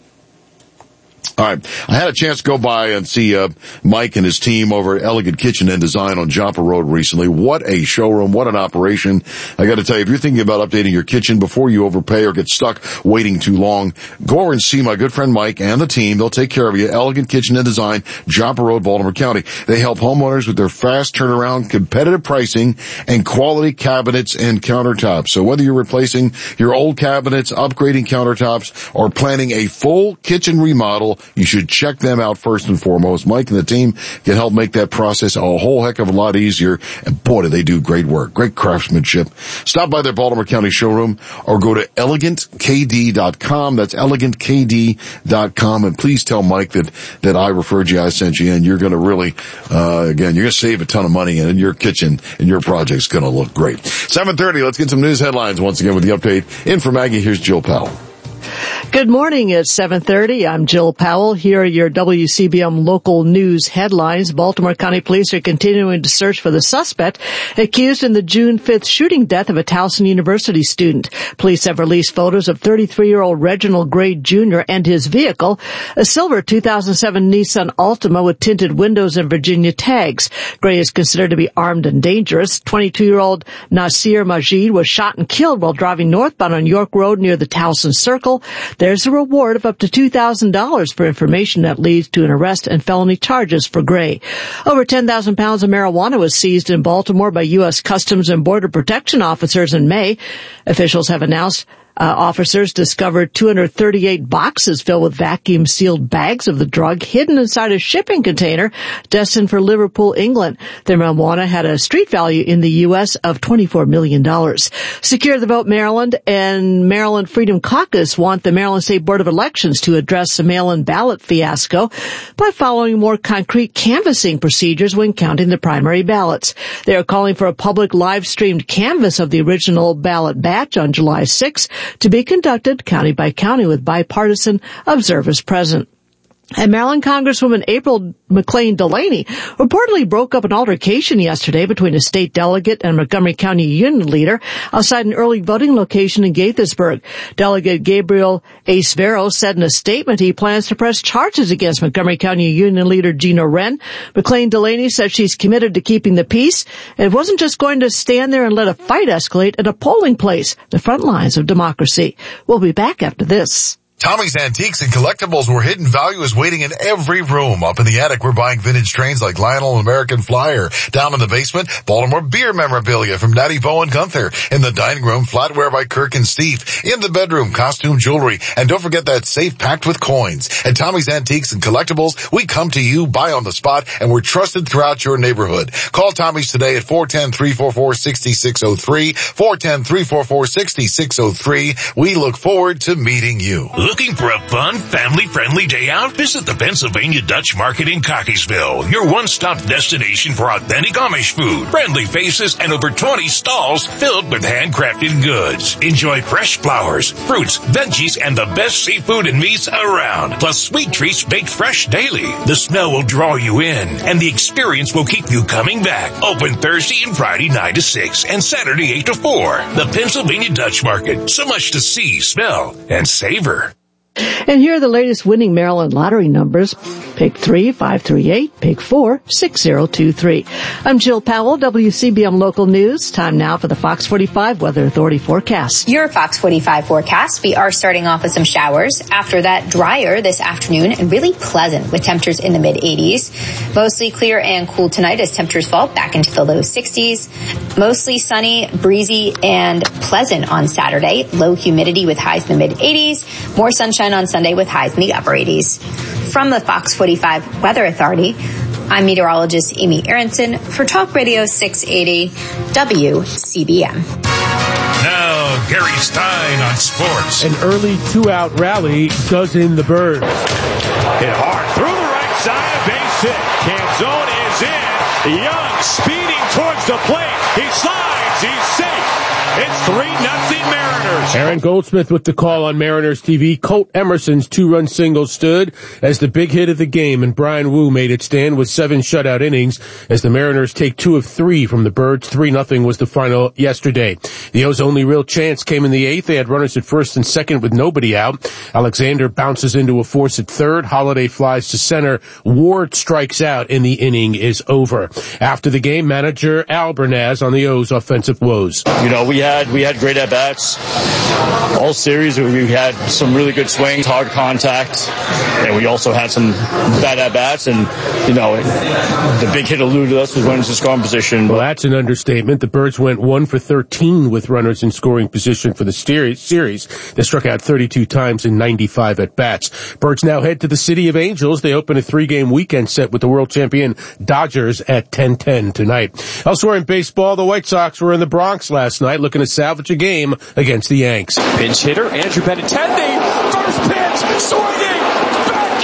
All right. I had a chance to go by and see Mike and his team over at Elegant Kitchen and Design on Joppa Road recently. What a showroom. What an operation. I got to tell you, if you're thinking about updating your kitchen before you overpay or get stuck waiting too long, go over and see my good friend Mike and the team. They'll take care of you. Elegant Kitchen and Design, Joppa Road, Baltimore County. They help homeowners with their fast turnaround, competitive pricing, and quality cabinets and countertops. So whether you're replacing your old cabinets, upgrading countertops, or planning a full kitchen remodel, you should check them out first and foremost. Mike and the team can help make that process a whole heck of a lot easier. And boy, do they do great work. Great craftsmanship. Stop by their Baltimore County showroom or go to elegantkd.com. That's elegantkd.com. And please tell Mike that I referred you, I sent you in. You're going to really, you're going to save a ton of money, and your kitchen and your project's going to look great. 7:30. Let's get some news headlines once again with the update. In for Maggie, here's Jill Powell. Good morning. It's 7:30. I'm Jill Powell. Here are your WCBM local news headlines. Baltimore County Police are continuing to search for the suspect accused in the June 5th shooting death of a Towson University student. Police have released photos of 33-year-old Reginald Gray Jr. and his vehicle, a silver 2007 Nissan Altima with tinted windows and Virginia tags. Gray is considered to be armed and dangerous. 22-year-old Nasir Majid was shot and killed while driving northbound on York Road near the Towson Circle. There's a reward of up to $2,000 for information that leads to an arrest and felony charges for Gray. Over 10,000 pounds of marijuana was seized in Baltimore by U.S. Customs and Border Protection officers in May. Officials have announced officers discovered 238 boxes filled with vacuum-sealed bags of the drug hidden inside a shipping container destined for Liverpool, England. The marijuana had a street value in the U.S. of $24 million. Secure the Vote Maryland and Maryland Freedom Caucus want the Maryland State Board of Elections to address the mail-in ballot fiasco by following more concrete canvassing procedures when counting the primary ballots. They are calling for a public live-streamed canvass of the original ballot batch on July 6th, to be conducted county by county with bipartisan observers present. And Maryland Congresswoman April McLean Delaney reportedly broke up an altercation yesterday between a state delegate and Montgomery County Union leader outside an early voting location in Gaithersburg. Delegate Gabriel Acevero said in a statement he plans to press charges against Montgomery County Union leader Gino Wren. McLean Delaney said she's committed to keeping the peace and wasn't just going to stand there and let a fight escalate at a polling place, the front lines of democracy. We'll be back after this. Tommy's Antiques and Collectibles, where hidden value is waiting in every room. Up in the attic, we're buying vintage trains like Lionel and American Flyer. Down in the basement, Baltimore beer memorabilia from Natty Bow and Gunther. In the dining room, flatware by Kirk and Steve. In the bedroom, costume jewelry. And don't forget that safe packed with coins. At Tommy's Antiques and Collectibles, we come to you, buy on the spot, and we're trusted throughout your neighborhood. Call Tommy's today at 410-344-6603. 410-344-6603. We look forward to meeting you. Looking for a fun, family-friendly day out? Visit the Pennsylvania Dutch Market in Cockeysville, your one-stop destination for authentic Amish food, friendly faces, and over 20 stalls filled with handcrafted goods. Enjoy fresh flowers, fruits, veggies, and the best seafood and meats around, plus sweet treats baked fresh daily. The smell will draw you in, and the experience will keep you coming back. Open Thursday and Friday 9 to 6, and Saturday 8 to 4. The Pennsylvania Dutch Market. So much to see, smell, and savor. And here are the latest winning Maryland lottery numbers. Pick 3, 538. Pick 4, 6023. I'm Jill Powell, WCBM Local News. Time now for the Fox 45 Weather Authority forecast. Your Fox 45 forecast. We are starting off with some showers. After that, drier this afternoon and really pleasant with temperatures in the mid-80s. Mostly clear and cool tonight as temperatures fall back into the low 60s. Mostly sunny, breezy, and pleasant on Saturday. Low humidity with highs in the mid-80s. More sunshine on Sunday with highs in the upper 80s. From the Fox 45 Weather Authority, I'm meteorologist Amy Aronson for Talk Radio 680 WCBM. Now, Gary Stein on sports. An early two-out rally does in the Birds. Hit hard through the right side, base hit. Canzone is in. Young speeding towards the plate. He slides. He's safe. It's 3-0 Mariners. Aaron Goldsmith with the call on Mariners TV. Colt Emerson's two-run single stood as the big hit of the game, and Brian Wu made it stand with 7 shutout innings as the Mariners take 2 of 3 from the Birds. 3-0 was the final yesterday. The O's only real chance came in the 8th. They had runners at first and second with nobody out. Alexander bounces into a force at third. Holiday flies to center. Ward strikes out, and the inning is over. After the game, manager Al Bernaz on the O's offensive woes. You know, we had great at-bats all series. We had some really good swings, hard contact, and we also had some bad at-bats, and, you know, the big hit eluded us with runners in scoring position. Well, that's an understatement. The Birds went 1 for 13 with runners in scoring position for the series. They struck out 32 times in 95 at-bats. Birds now head to the City of Angels. They open a 3-game weekend set with the world champion Dodgers at 10:10 tonight. Elsewhere in baseball, the White Sox were in the Bronx last night looking to salvage a game against the Yanks. Pinch hitter Andrew Benintendi, first pitch, swinging, back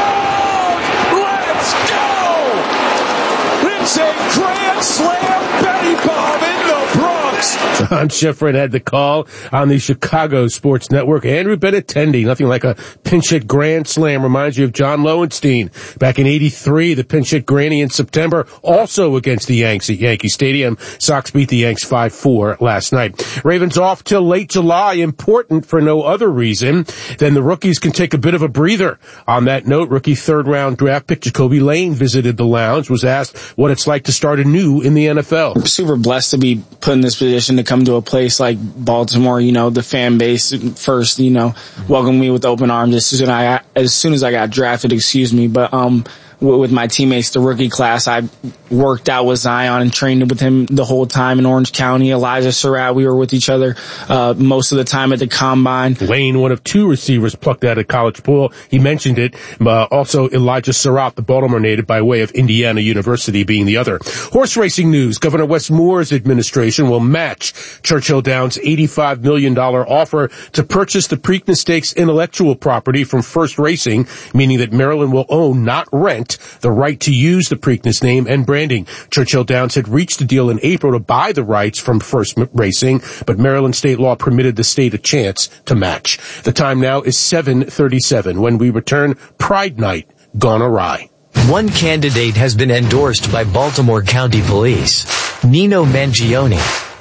it goes! Let's go! It's a grand slam Betty Bomb in the Bronx. John Schifrin had the call on the Chicago Sports Network. Andrew Benintendi, nothing like a pinch hit grand slam, reminds you of John Lowenstein. Back in '83, the pinch hit granny in September, also against the Yanks at Yankee Stadium. Sox beat the Yanks 5-4 last night. Ravens off till late July, important for no other reason than the rookies can take a bit of a breather. On that note, rookie third-round draft pick Jacoby Lane visited the lounge, was asked what it's like to start anew in the NFL. I'm super blessed to be put in this position to come to a place like Baltimore. You know, the fan base first, you know, welcomed me with open arms as soon as I got drafted, but with my teammates, the rookie class, I worked out with Zion and trained with him the whole time in Orange County. Elijah Surratt, we were with each other most of the time at the combine. Lane, one of 2 receivers plucked out of college pool. He mentioned it. Also, Elijah Surratt, the Baltimore native by way of Indiana University being the other. Horse racing news. Governor Wes Moore's administration will match Churchill Downs' $85 million offer to purchase the Preakness Stakes intellectual property from First Racing, meaning that Maryland will own, not rent, the right to use the Preakness name and branding. Churchill Downs had reached a deal in April to buy the rights from First Racing, but Maryland state law permitted the state a chance to match. The time now is 7:37. When we return, Pride Night gone awry. One candidate has been endorsed by Baltimore County Police, Nino Mangione.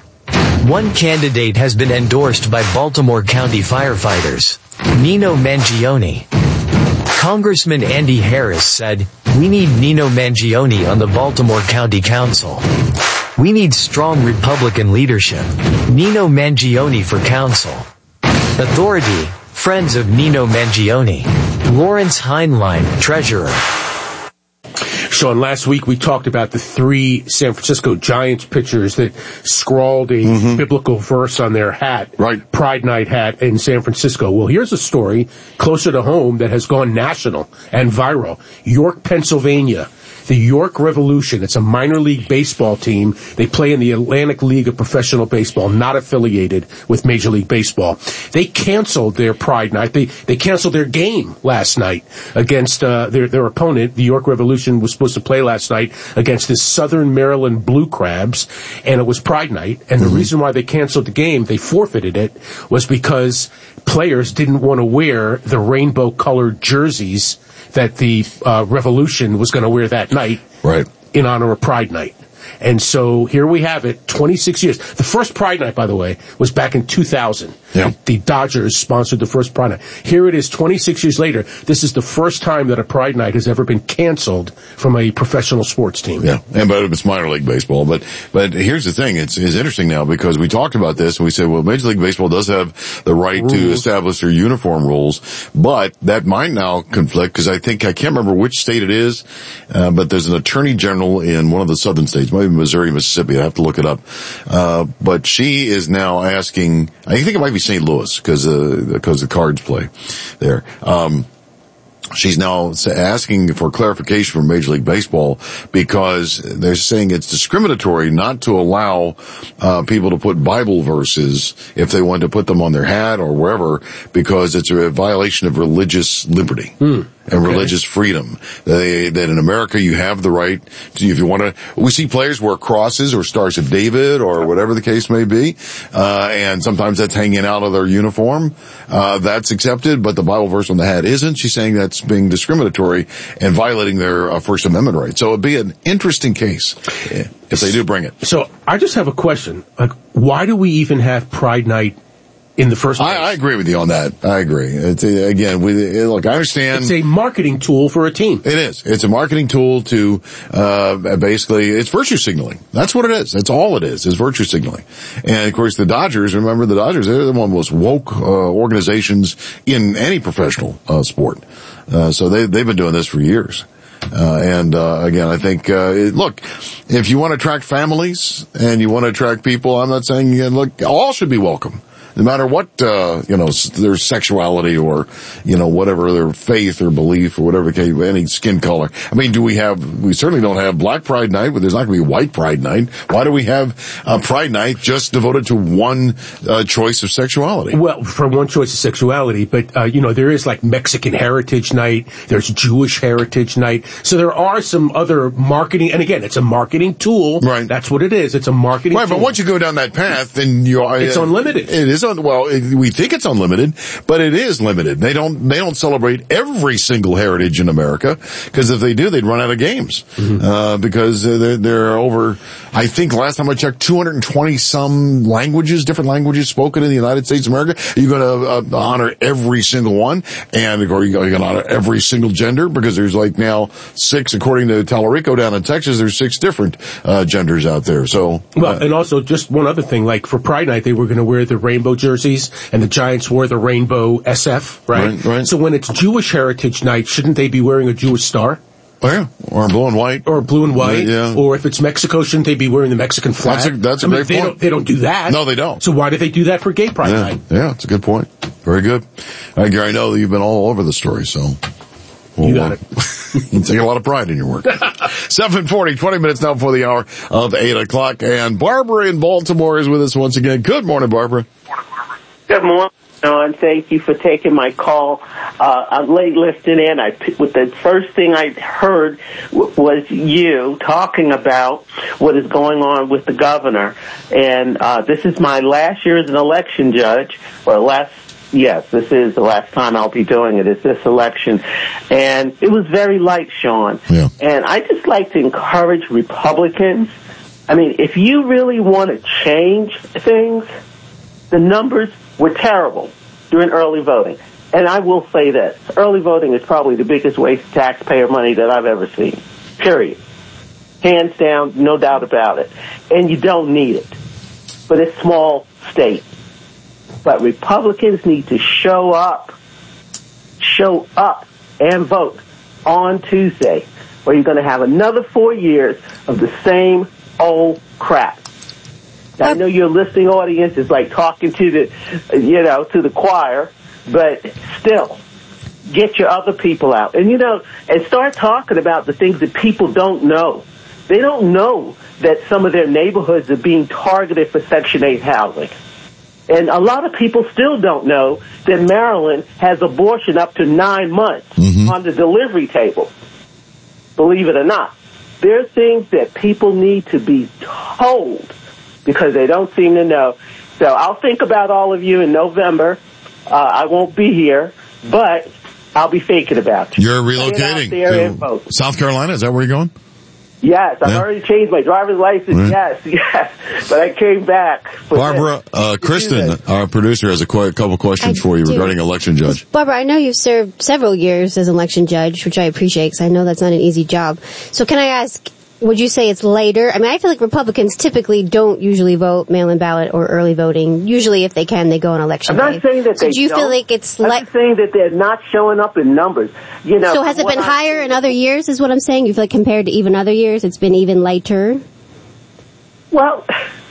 One candidate has been endorsed by Baltimore County firefighters, Nino Mangione. Congressman Andy Harris said, "We need Nino Mangione on the Baltimore County Council. We need strong Republican leadership. Nino Mangione for council." Authority, Friends of Nino Mangione. Lawrence Heinlein, Treasurer. Sean, last week we talked about the 3 San Francisco Giants pitchers that scrawled a biblical verse on their hat, Pride Night hat in San Francisco. Well, here's a story closer to home that has gone national and viral. York, Pennsylvania. The York Revolution, it's a minor league baseball team. They play in the Atlantic League of Professional Baseball, not affiliated with Major League Baseball. They canceled their Pride Night. They canceled their game last night against their opponent. The York Revolution was supposed to play last night against the Southern Maryland Blue Crabs, and it was Pride Night. And the reason why they canceled the game, they forfeited it, was because players didn't want to wear the rainbow-colored jerseys that the Revolution was going to wear that night, right, in honor of Pride Night. And so here we have it, 26 years. The first Pride Night, by the way, was back in 2000. Yeah. The Dodgers sponsored the first Pride Night. Here it is 26 years later. This is the first time that a Pride Night has ever been canceled from a professional sports team. Yeah, but it's minor league baseball. But here's the thing. It's interesting now because we talked about this and we said, well, Major League Baseball does have the right to establish their uniform rules, but that might now conflict because I can't remember which state it is, but there's an attorney general in one of the southern states, maybe Missouri, Mississippi. I have to look it up. But she is now asking, I think it might be St. Louis because the Cards play there. She's now asking for clarification from Major League Baseball because they're saying it's discriminatory not to allow people to put Bible verses if they want to put them on their hat or wherever because it's a violation of religious liberty. And religious freedom. That in America you have the right to, if you want to, we see players wear crosses or Stars of David or whatever the case may be, and sometimes that's hanging out of their uniform. That's accepted, but the Bible verse on the hat isn't. She's saying that's being discriminatory and violating their First Amendment rights. So it'd be an interesting case if they do bring it. So I just have a question. Like, why do we even have Pride Night in the first place? I agree with you on that. I agree. It's, again, look, I understand. It's a marketing tool for a team. It is. It's a marketing tool to, basically, it's virtue signaling. That's what it is. That's all it is virtue signaling. And of course the Dodgers, remember the Dodgers, they're one of the most woke, organizations in any professional, sport. So they've been doing this for years. Again, I think, look, if you want to attract families and you want to attract people, I'm not saying, look, all should be welcome. No matter what, their sexuality or, whatever their faith or belief or whatever, any skin color. I mean, we certainly don't have Black Pride Night, but there's not going to be White Pride Night. Why do we have a Pride Night just devoted to one, choice of sexuality? Well, for one choice of sexuality, but, there is like Mexican Heritage Night, there's Jewish Heritage Night. So there are some other marketing, and again, it's a marketing tool. Right. That's what it is. It's a marketing tool. Right, but once you go down that path, then it's unlimited. It is. We think it's unlimited, but it is limited. They don't celebrate every single heritage in America, because if they do, they'd run out of games. Because there are over, I think last time I checked, 220 some languages, different languages spoken in the United States of America. Are you going to honor every single one? And are you going to honor every single gender? Because there's like now 6, according to Tallarico down in Texas, there's 6 different genders out there. So, and also just one other thing, like for Pride Night, they were going to wear the rainbow jerseys, and the Giants wore the rainbow SF, right? So when it's Jewish Heritage Night, shouldn't they be wearing a Jewish star? Oh yeah, or blue and white. Or blue and white. Yeah. Or if it's Mexico, shouldn't they be wearing the Mexican flag? That's a great point. They don't do that. No, they don't. So why do they do that for Gay Pride Night? Yeah, it's a good point. Very good. All right, Gary, I know that you've been all over the story, so. You got it. You take a lot of pride in your work. 7:40, 20 minutes now before the hour of 8 o'clock. And Barbara in Baltimore is with us once again. Good morning, Barbara. Good morning, John. Thank you for taking my call. I'm late listening in. The first thing I heard was you talking about what is going on with the governor. And this is my last year as an election judge, yes, this is the last time I'll be doing it, is this election. And it was very light, Sean. Yeah. And I just like to encourage Republicans. I mean, if you really want to change things, the numbers were terrible during early voting. And I will say this, early voting is probably the biggest waste of taxpayer money that I've ever seen. Period. Hands down, no doubt about it. And you don't need it. But it's small state. But Republicans need to show up and vote on Tuesday, or you're going to have another 4 years of the same old crap. Now, I know your listening audience is like talking to the choir, but still, get your other people out. And, and start talking about the things that people don't know. They don't know that some of their neighborhoods are being targeted for Section 8 housing. And a lot of people still don't know that Maryland has abortion up to 9 months on the delivery table. Believe it or not. There are things that people need to be told because they don't seem to know. So I'll think about all of you in November. I won't be here, but I'll be thinking about you. You're relocating to South Carolina? Is that where you're going? Yes, I've already changed my driver's license. Yes. But I came back. Barbara, Kristen, our producer, has a couple questions for you regarding election judge. Barbara, I know you've served several years as election judge, which I appreciate because I know that's not an easy job. So can I ask, would you say it's later? I mean, I feel like Republicans typically don't usually vote mail-in ballot or early voting. Usually, if they can, they go on election day. I'm not saying that so do you feel like it's I'm saying that they're not showing up in numbers. So has it been higher in other years, is what I'm saying? You feel like compared to even other years, it's been even lighter? Well,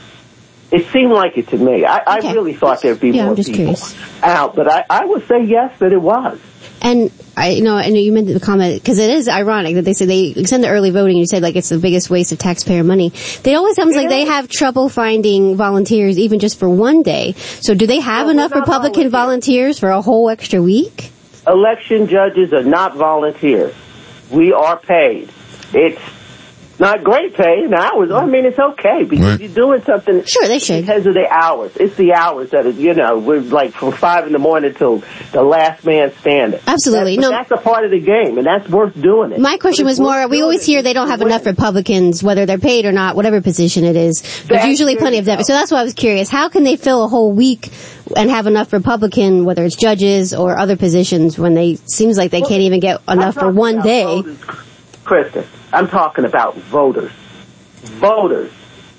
it seemed like it to me. I really thought there'd be more people out, but I would say yes, that it was. And I know you meant the comment, because it is ironic that they say they extend the early voting. You said like it's the biggest waste of taxpayer money. It always sounds like they have trouble finding volunteers even just for one day. So do they have enough Republican volunteers for a whole extra week? Election judges are not volunteers. We are paid. It's not great pay in hours. I mean, it's okay because you're doing something. Sure, they should. Because of the hours. It's the hours that is, we're like from 5 a.m. till the last man standing. Absolutely. That's a part of the game, and that's worth doing it. My question was more, we always hear they don't have enough Republicans, whether they're paid or not, whatever position it is. There's usually plenty of them. So that's why I was curious. How can they fill a whole week and have enough Republican, whether it's judges or other positions, when seems like they can't even get enough for one day? Kristen, I'm talking about voters. Voters.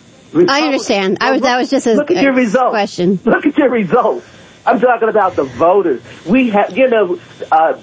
I understand. That was just Look at your results. Question. Look at your results. I'm talking about the voters. We have,